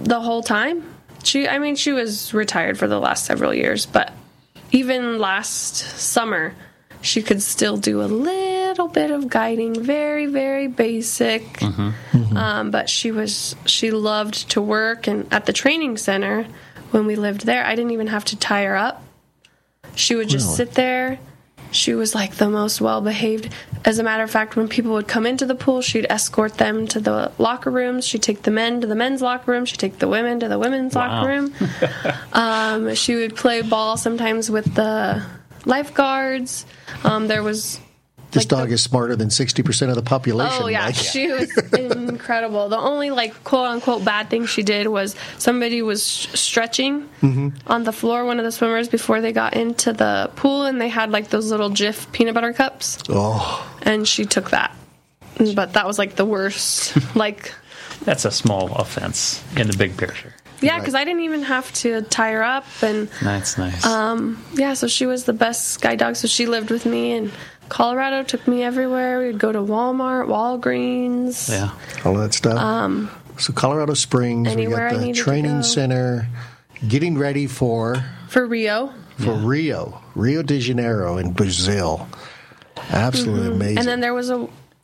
the whole time. She was retired for the last several years, but even last summer, she could still do a little bit of guiding, very, very basic. But she loved to work, and at the training center, when we lived there, I didn't even have to tie her up. She would just sit there. She was like the most well-behaved. As a matter of fact, when people would come into the pool, she'd escort them to the locker rooms. She'd take the men to the men's locker room. She'd take the women to the women's locker room. She would play ball sometimes with the lifeguards. There was... This dog is smarter than 60% of the population. Oh, yeah. She was incredible. The only, quote-unquote bad thing she did was somebody was stretching on the floor, one of the swimmers, before they got into the pool, and they had, those little Jif peanut butter cups. Oh. And she took that. But that was, the worst. That's a small offense in the big picture. Yeah, because I didn't even have to tie her up. And that's nice. So she was the best guide dog. So she lived with me, and Colorado took me everywhere. We'd go to Walmart, Walgreens. Yeah. All that stuff. So Colorado Springs, we got the training center, getting ready for Rio. Rio de Janeiro in Brazil. Absolutely amazing. And then there was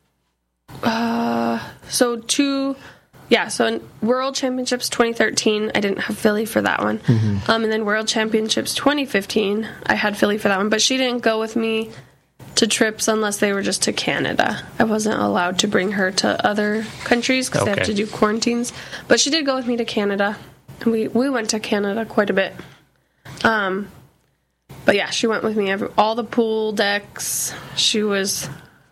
so in World Championships 2013, I didn't have Philly for that one. And then World Championships 2015, I had Philly for that one. But she didn't go with me to trips unless they were just to Canada. I wasn't allowed to bring her to other countries because they have to do quarantines. But she did go with me to Canada. And we went to Canada quite a bit. But yeah, she went with me all the pool decks. She was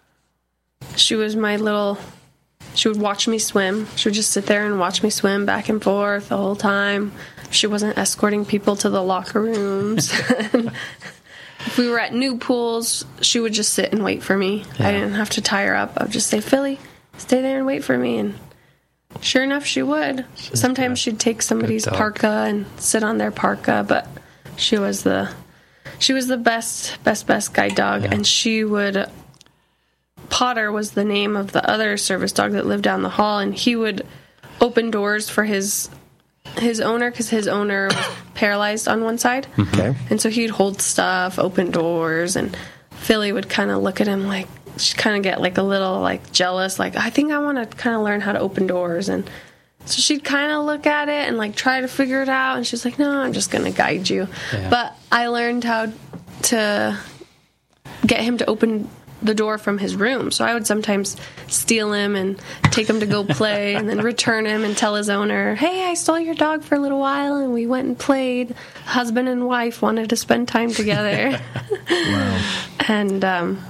my little... She would watch me swim. She would just sit there and watch me swim back and forth the whole time. She wasn't escorting people to the locker rooms. If we were at new pools, she would just sit and wait for me. Yeah. I didn't have to tie her up. I would just say, Philly, stay there and wait for me. And sure enough, she would. Sometimes she'd take somebody's parka and sit on their parka, but she was the best guide dog. Yeah. And she would... Potter was the name of the other service dog that lived down the hall, and he would open doors for his owner because his owner was paralyzed on one side. Okay. And so he'd hold stuff, open doors, and Philly would kind of look at him she'd kind of get a little jealous, I think I want to kind of learn how to open doors. And so she'd kind of look at it and try to figure it out, and she's like, no, I'm just going to guide you. Yeah. But I learned how to get him to open the door from his room. So I would sometimes steal him and take him to go play and then return him and tell his owner, hey, I stole your dog for a little while and we went and played. Husband and wife wanted to spend time together. Wow. And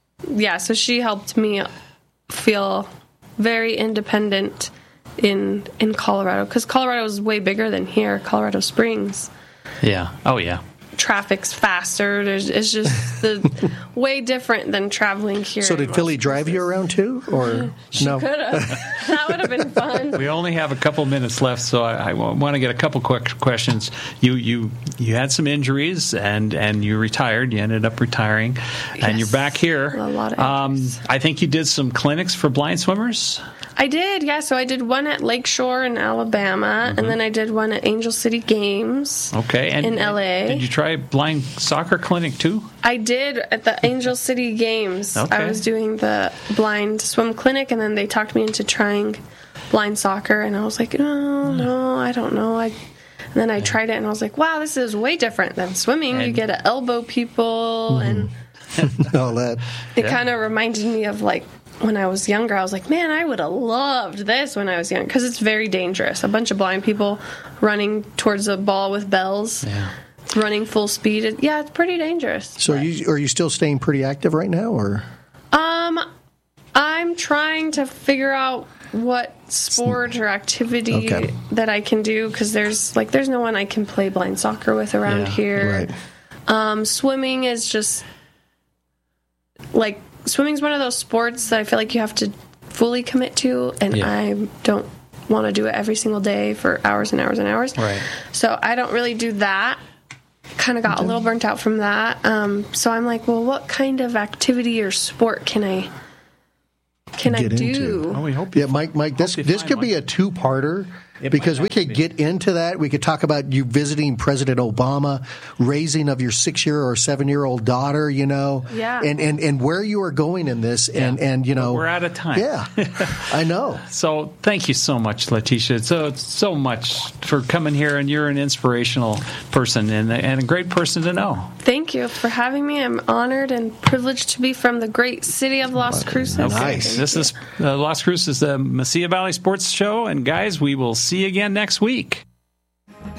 so she helped me feel very independent in Colorado, because Colorado is way bigger than here, Colorado Springs. Yeah. Oh, yeah. Traffic's faster. It's just way different than traveling here. So did Philly drive you around too, or she no? Could have. That would have been fun. We only have a couple minutes left, so I want to get a couple quick questions. You had some injuries and you retired. You ended up retiring, and you're back here. A lot of injuries. I think you did some clinics for blind swimmers. I did, yeah. So I did one at Lakeshore in Alabama, and then I did one at Angel City Games in L.A. Did you try blind soccer clinic too? I did at the Angel City Games. Okay. I was doing the blind swim clinic, and then they talked me into trying blind soccer, and I was like, no, I don't know. And then I tried it, and I was like, wow, this is way different than swimming. And you get to elbow people, and all that. It kind of reminded me of when I was younger. I was like, man, I would have loved this when I was young, because it's very dangerous. A bunch of blind people running towards a ball with bells, running full speed. It's pretty dangerous. So are you still staying pretty active right now, or? I'm trying to figure out what sport or activity that I can do, because there's no one I can play blind soccer with around here. Right. Swimming is just swimming's one of those sports that I feel like you have to fully commit to, and I don't want to do it every single day for hours and hours and hours. Right. So I don't really do that. Kind of got a little burnt out from that. So I'm like, well, what kind of activity or sport can I do? Well, we hope Mike, this could be a two-parter. because we could get into that. We could talk about you visiting President Obama, raising of your 6-year or 7-year-old daughter, and where you are going in this. And we're out of time. Yeah, I know. So thank you so much, Letitia. So much for coming here, and you're an inspirational person and a great person to know. Thank you for having me. I'm honored and privileged to be from the great city of Las Cruces. Nice. This is Las Cruces, the Mesilla Valley Sports Show, and guys, we will see you again next week.